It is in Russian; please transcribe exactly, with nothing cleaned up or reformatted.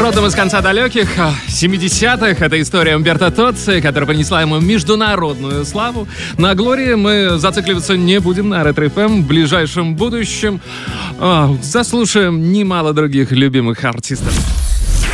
родом из конца далеких семидесятых. Это история Умберто Тоцци, которая принесла ему международную славу. На Глории мы зацикливаться не будем, на Ретро-эф эм. В ближайшем будущем заслушаем немало других любимых артистов.